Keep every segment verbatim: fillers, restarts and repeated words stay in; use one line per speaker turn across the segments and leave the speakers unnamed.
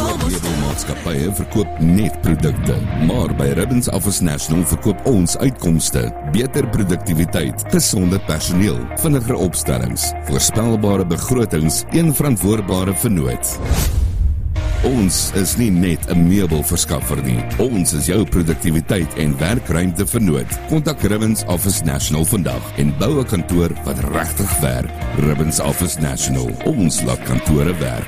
Meubelmaatskappye verkoop net produkte, maar by Ribbons Office National verkoop ons uitkomste, beter produktiwiteit, gesonde personeel, vinniger opstellings, voorspelbare begrotings, een verantwoordbare vennoot. Ons is nie net 'n meubelverskaffer nie. Ons is jou produktiwiteit en werkruimte vernoot. Kontak Ribbons Office National vandag en bou 'n kantoor wat regtig werk. Ribbons Office National. Ons laat kantore werk.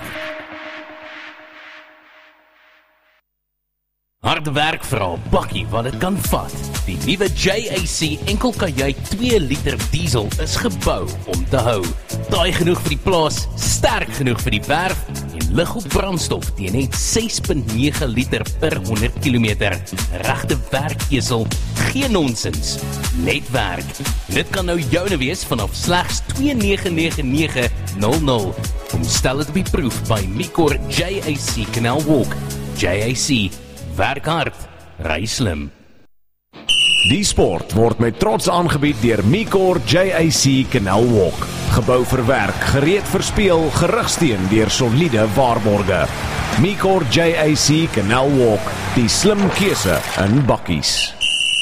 Harde werk vir 'n bakkie wat dit kan vat. Die nuwe J A C enkelkajuit twee liter diesel is gebou om te hou. Taai genoeg vir die plaas, sterk genoeg vir die werf en lig op brandstof teen net ses komma nege liter per honderd kilometer. Regte werkesel, geen nonsens, net werk. Dit kan nou joune wees vanaf slegs twee nege nege nege nul nul. Kom stel dit op die proef by Micor J A C Canal Walk. J A C, werk hard, ry slim.
Die sport word met trots aangebied deur Micor J A C Canal Walk. Gebou vir werk, gereed vir speel, gerugsteun deur soliede waarborge. Micor J A C Canal Walk, die slim keuse in bakkies.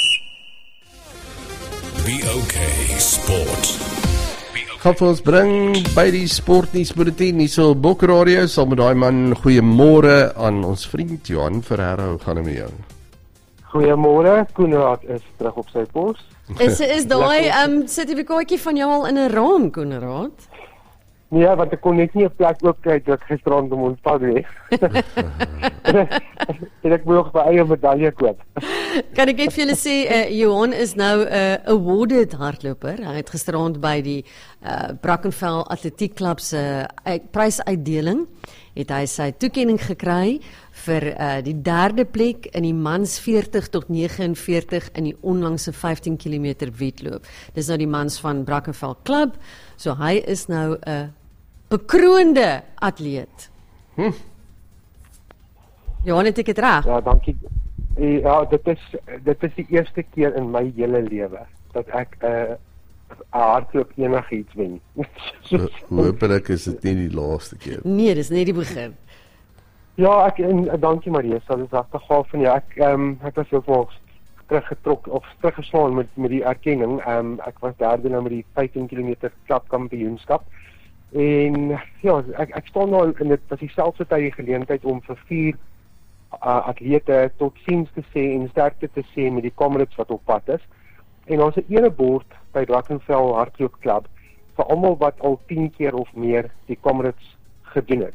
B O K Sport.
Gaan vir ons bring by die sportnuusbulletin hier so Bok Radio, saam met daai man. Goeiemôre aan ons vriend Johan Ferreira. Hoe gaan dit met jou?
Goeiemôre, Koenraad is terug op sy pos.
Is is daai um, sertifikaatjie van jou al in 'n raam, Koenraad?
Nee, want ek kon net nie 'n plek oopkry dat ek gisterand om ontvang nie. En ek moet nog my eie medalje koop.
Kan ek net vir julle sê, uh, Johan is nou 'n uh, awarded hardloper. Hy het gisterand by die uh, Brackenfell Atletiek Klub se uh, prysuitdeling het hy sy toekenning gekry vir uh, die derde plek in die mans veertig tot vyf nege veertig in die onlangse vyftien kilometer wedloop. Dis nou die mans van Brackenfell Klub. So hy is nou 'n uh, bekroonde atleet. Hm. Johan, het ek dit reg?
Ja, dankie. Ja, dit is dit is die eerste keer in my hele lewe dat ek 'n uh, hardloop enigiets wen.
So, hoopelik is dit nie die laaste keer.
Nee, dis net die begin.
Ja, ek en dankie Marisa, dit is regtig gaaf van jou. Ek ehm um, ek was ook wel teruggetrok of teruggeslaan met met die erkenning. Ehm um, ek was derde nou met die vyftien kilometer klubkampioenskap. En ja, ek ek staan nou in dit was dieselfde tyd die geleentheid om vir vier uh, atlete tot siens te sê en sterkte te sê met die Comrades wat op pad is. En ons het 'n erebord by Brackenfell Hardloop Klub vir almal wat al tien keer of meer die Comrades gedoen het.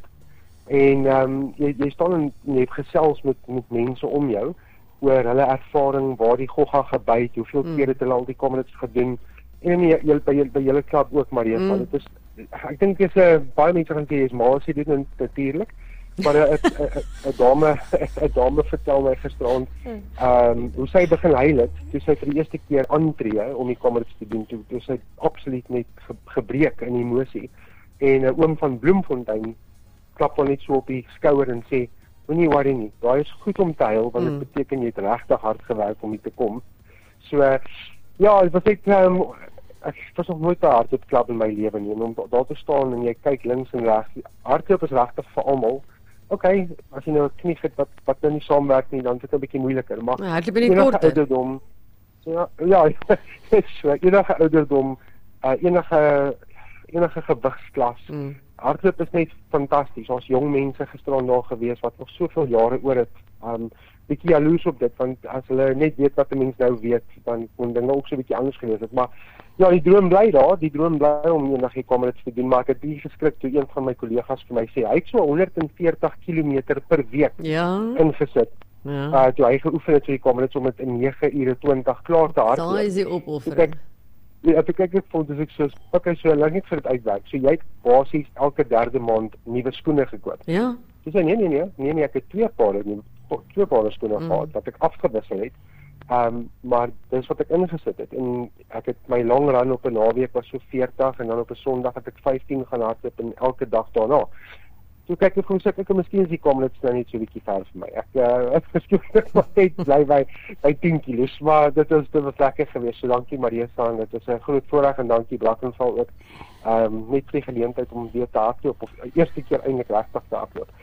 En ehm um, jy jy staan en jy het gesels met met mense om jou oor hulle ervaring, waar die gogga gebyt, hoeveel mm. keer het hulle al die Comrades gedoen en jy jy by by julle klub ook Maria, mm. dit is ek dink dis 'n uh, baie mense gaan sê is maar sy doen natuurlik, maar 'n 'n 'n dame 'n dame vertel my gisterand ehm um, hoe sy begin huil het toe sy vir die eerste keer aantree om die Comrades te doen, toe, toe sy absoluut net ge, gebreek in emosie. En 'n uh, oom van Bloemfontein klap hom net so op die skouer en sê, moenie worry nie, daai is goed om te huil, want dit mm. beteken jy het regtig hard gewerk om hier te kom. So, uh, ja, dit was ek, um, ek was nog nooit 'n hardloopklub in my lewe nie, en om daar te staan en jy kyk links en regs, hardloop is regtig vir almal. Oké, okay, as jy nou 'n knie het wat, wat nou nie saamwerk nie, dan is dit 'n bietjie moeiliker, maar
ja, hardloop in die korte.
Ouderdom, ja, ja, so, enige ouderdom, uh, enige, enige gewigsklas, mm. hardloop is net fantasties. Ons jong mense gisteraan daar gewees wat nog soveel jare oor het. Um bietjie jaloers op dit, want as hulle net weet wat 'n mens nou weet, dan kon dinge ook so 'n bietjie anders gewees het. Maar ja, die droom bly daar, die droom bly om eendag die Comrades te doen, maar ek het baie geskrik toe een van my kollegas vir my sê hy het so honderd en veertig kilometer per week
ja.
ingesit. Ja. Uh toe hy geoefen het vir die Comrades om dit in nege ure twintig klaar te hardloop.
Daai is die opoffering.
Ja, ek kyk net voel dis ek so, okay, so lank net vir dit uitwerk. So jy het basies elke derde maand nuwe skoene gekoop.
Ja.
Dis nee nee nee, nee nee, ek het twee paare, twee paare skoene mm. gehad wat ek afgewissel het. Ehm um, maar dis wat ek ingesit het en ek het my long run op 'n naweek was so veertig en dan op 'n Sondag het ek vyftien gaan hardloop en elke dag daarna. Toe kyk ek hoe sê ek miskien is die Comrades nou net so 'n bietjie ver vir my. Ek uh, ek verskil nog net bly by by tien kilos, maar dit was dit was lekker geweest. So dankie Marisa, dit is 'n groot voorreg en dankie Brackenfell ook. Ehm um, net vir die geleentheid om weer te hardloop of eerste keer eintlik regtig te hardloop.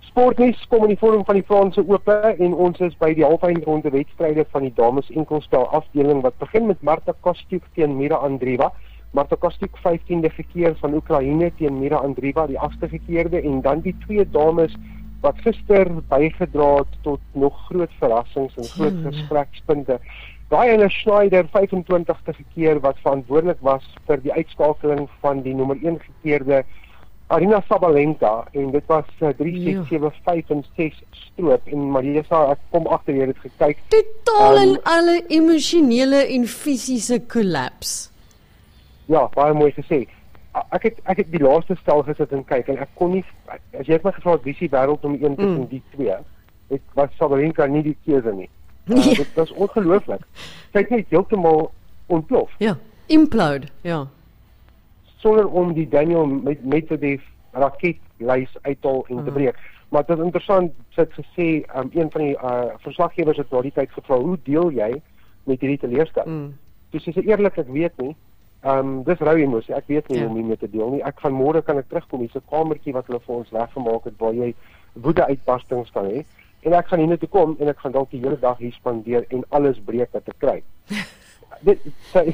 Sportnuus kom in die vorm van die Franse Ope en ons is by die halfeindronde wedstryde van die dames enkelspel afdeling wat begin met Marta Kostyuk teen Mira Andreeva. Marta Kostyuk vyftiende gekeer van Oekraïne teen Mira Andreeva, die agste gekeerde, en dan die twee dames wat gister bygedra het tot nog groot verrassings en groot
Hmm.
gesprekspunte. Diana Schneider, vyfentwintigste gekeer, wat verantwoordelik was vir die uitskakeling van die nommer een gekeerde Arina Sabalenka, en dit was uh, drie
Ja.
seks sewe vyf en ses stroop, en Marisa, ek kom agter jy het gekyk.
Totaal
Um,
en alle emosionele en fisiese kollaps.
Ja, baie mooi gesê. A- Ek het ek het die laaste stel gesit en kyk en ek kon nie, as jy het my gevra wie is die wêreld nommer een tussen
Mm.
die twee, ek was Sabalenka nie die keuse nie. Uh,
Ja.
Dit was ongelooflik. Sy het net heeltemal ontplof
Ja, implode, ja.
sonder om die Daniel Med- Medvedev raketlys uithaal en te
Mhm.
breek. Maar dit is interessant, sy het gesê, um, een van die uh, verslaggewers het daardie tyd gevra, hoe deel jy met hierdie teleurstelling?
Mm.
Dus sy sê eerlik, ek weet nie. Ehm um, dis rou emosie. Ek weet nie
Ja.
hoe om hiermee te deel nie. Ek gaan môre kan ek terugkom. Hier's 'n kamertjie wat hulle vir ons weggemaak het waar jy woede-uitbarstings kan hê. En ek gaan hiernatoe kom en ek gaan dalk die hele dag hier spandeer en alles breek wat ek kry. Dit sy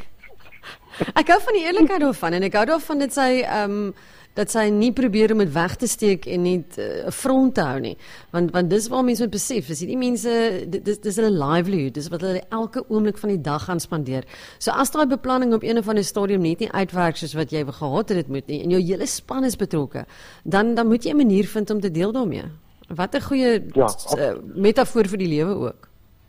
Ek hou van die eerlikheid daarvan en ek hou daarvan dat sy ehm um, dat sy nie probeer om dit weg te steek en net 'n uh, front te hou nie. Want want dis waar mense moet besef, is hierdie mense dit- dis dis hulle livelihood, dis wat hulle elke oomblik van die dag gaan spandeer. So as daai beplanning op een of ander stadium net nie uitwerk soos wat jy gehad het dit moet nie en jou hele span is betrokke, dan dan moet jy 'n manier vind om te deel daarmee. Wat 'n goeie
Ja,
uh, metafoor vir die lewe ook.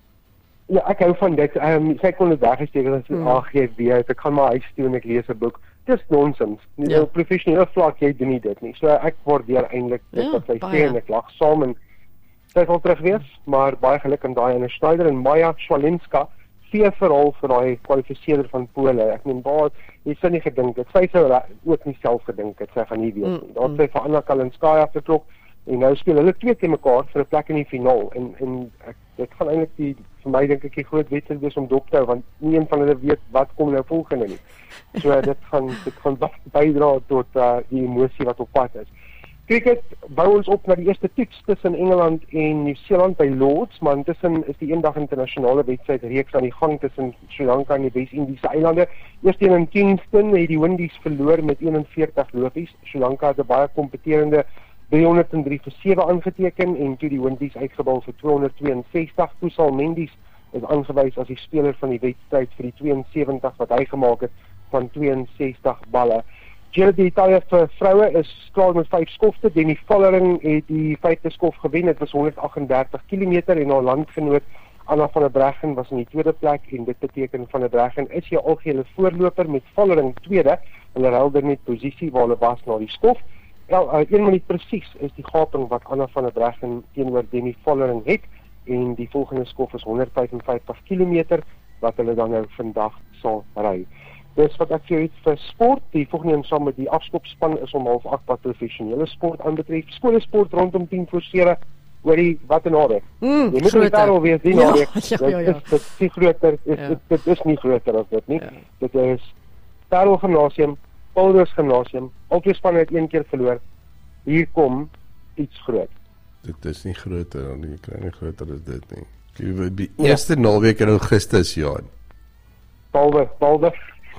ja, ek hou van dit. Ehm um, sy kon dit weggesteek en sê,
Mm.
"Ag, jy weet, ek gaan maar huis toe en ek lees 'n boek." Dis nonsens. Nie
Ja.
op professionele vlak jy doen nie dit nie. So ek waardeer eintlik dit
Ja,
wat sy
baie.
sê en ek lag saam en sy sal terug wees, maar baie geluk aan daai en Schneider en Maja Swalinska vee verhaal vir daai kwalifiseerder van Pole. Ek meen waar jy sou nie gedink het. Sy sou ra- ook nie self gedink het sy gaan nie weet nie.
Mm,
Daar het sy vir Anna Kalinskaya vertrok en nou speel hulle twee teen mekaar vir 'n plek in die finaal en en ek dit gaan eintlik die vir my dink ek die groot wedstryd wees om dop te hou want nie een van hulle weet wat kom nou volgende nie. So dit gaan dit gaan baie bydra tot uh, die emosie wat op pad is. Cricket bou ons op na die eerste toets tussen Engeland en Nieu-Seeland by Lords, maar intussen is die eendag internasionale wedstryd reeks aan die gang tussen Sri Lanka en die Wes-Indiese eilande. Eerste een in Kingston het die Windies verloor met eenenveertig lopies. Sri Lanka het 'n baie kompeterende driehonderd drie vir sewe aangeteken en toe die Windies uitgebal vir tweehonderdtweeënsestig. Kusal Mendes is aangewys as die speler van die wedstryd vir die tweeënsewentig wat hy gemaak het van tweeënsestig balle. Giro d'Italia vir vroue is klaar met vyf skofte. Denny Vollering het die vyfde skof gewen. Dit was honderdagtendertig kilometer en haar landgenoot Anna van der Breggen was in die tweede plek en dit beteken van der Breggen is die algehele voorloper met Vollering tweede. Hulle ruil dan net posisie waar hulle was na die skof. Wel, uh, een minuut presies is die gaping wat Anna van der Breggen teenoor Denny Vollering het en die volgende skof is honderdvyfenvyftig kilometer wat hulle dan nou vandag sal ry. Dis wat ek vir jou het vir sport. Die volgende een saam met die afskopspan is om half agt wat professionele sport aanbetref. Skoolsport rondom tien voor sewe. Hoorie, wat 'n naweek.
Mm,
Jy moet net daar wees die
Ja,
naweek.
ja, ja, ja.
Dit is dit is nie groter, is,
Ja.
dit, dit is nie groter as dit nie.
Ja.
Dit is Parel Gimnasium, Paulders Gimnasium, albei spanne het een keer verloor. Hier kom iets groot.
Dit is nie groter dan nie, kry nie groter as dit nie. Jy weet die eerste naweek in Augustus, ja.
Paulders, Paulders.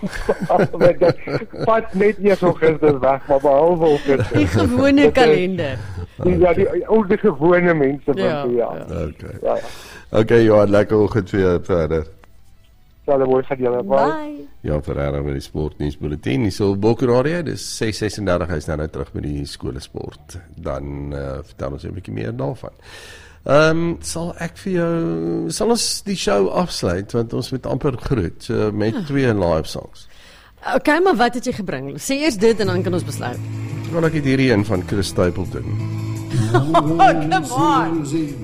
Pat net eers Augustus weg, maar behalwe Augustus.
Die gewone
Dit is-
kalender.
Die, ja, die ons die gewone mense van
Ja,
die ja.
ja.
Okay.
Ja, ja.
Okay, ja, lekker oggend vir jou verder.
Sal mooi gaan julle baie.
Bye.
Ja, Ferreira met die sportnuusbulletin. Dis op Bokkeradio. Dis ses sesendertig hy's nou, nou terug met die skoolsport. Dan uh, vertel ons 'n bietjie meer daarvan. Ehm um, sal ek vir jou sal ons die show afsluit want ons moet amper groet so, met twee live songs.
Okay, maar wat het jy gebring? Sê eers dit en dan kan ons besluit.
Wil ek het hierdie een van Chris Stapleton.
Oh, come on.